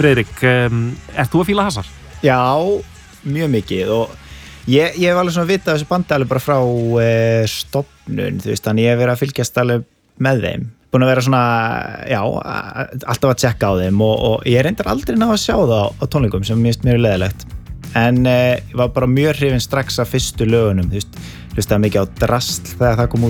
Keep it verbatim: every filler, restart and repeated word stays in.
Friðrik, um, ert þú að fíla Hazard? Já, mjög mikið og ég, ég hef alveg svona vitað þessu bandi alveg bara frá uh, stofnun, þú veist, þannig ég hef verið að fylgjast alveg með þeim. Búin að vera svona, já, alltaf að tjekka á þeim og, og ég reyndar aldrei ná að sjá það á, á tónleikum sem mér finnst mjög leðilegt. En uh, ég var bara mjög hrifinn strax af fyrstu lögunum, þú veist, hlustaði mikið á Drasl þegar það kom út